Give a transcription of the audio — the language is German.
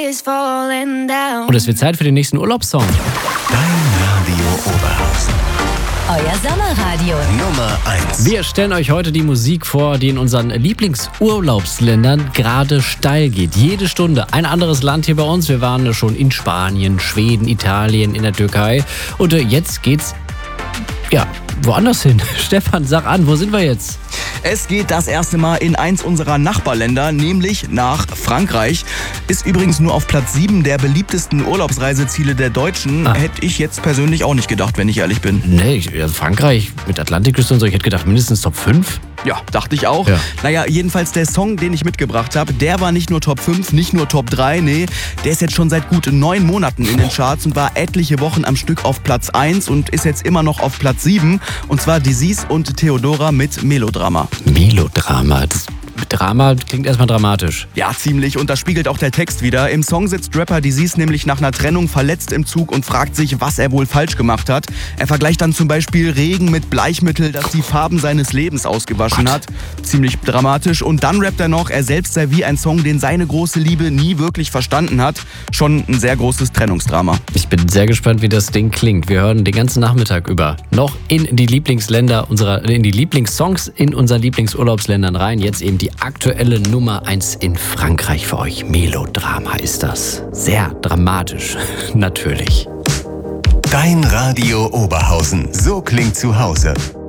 Und es wird Zeit für den nächsten Urlaubssong. Dein Radio Oberhausen. Euer Sommerradio. Nummer 1. Wir stellen euch heute die Musik vor, die in unseren Lieblingsurlaubsländern gerade steil geht. Jede Stunde ein anderes Land hier bei uns. Wir waren schon in Spanien, Schweden, Italien, in der Türkei. Und jetzt geht's, woanders hin. Stefan, sag an, wo sind wir jetzt? Es geht das erste Mal in eins unserer Nachbarländer, nämlich nach Frankreich. Ist übrigens nur auf Platz 7 der beliebtesten Urlaubsreiseziele der Deutschen. Hätte ich jetzt persönlich auch nicht gedacht, wenn ich ehrlich bin. Nee, Frankreich mit Atlantikküste und so, ich hätte gedacht mindestens Top 5. Ja, dachte ich auch. Ja. Naja, jedenfalls der Song, den ich mitgebracht habe, der war nicht nur Top 5, nicht nur Top 3, nee, der ist jetzt schon seit gut 9 Monaten in den Charts und war etliche Wochen am Stück auf Platz 1 und ist jetzt immer noch auf Platz 7. Und zwar Disease und Theodora mit Melodrama. Melodrama, Drama klingt erstmal dramatisch. Ja, ziemlich. Und das spiegelt auch der Text wieder. Im Song sitzt Rapper Disease nämlich nach einer Trennung verletzt im Zug und fragt sich, was er wohl falsch gemacht hat. Er vergleicht dann zum Beispiel Regen mit Bleichmittel, das die Farben seines Lebens ausgewaschen hat. Ziemlich dramatisch. Und dann rappt er noch, er selbst sei wie ein Song, den seine große Liebe nie wirklich verstanden hat. Schon ein sehr großes Trennungsdrama. Ich bin sehr gespannt, wie das Ding klingt. Wir hören den ganzen Nachmittag über noch in die Lieblingsländer in die Lieblingssongs in unseren Lieblingsurlaubsländern rein. Jetzt eben die aktuelle Nummer 1 in Frankreich für euch. Melodrama ist das. Sehr dramatisch, natürlich. Dein Radio Oberhausen. So klingt zu Hause.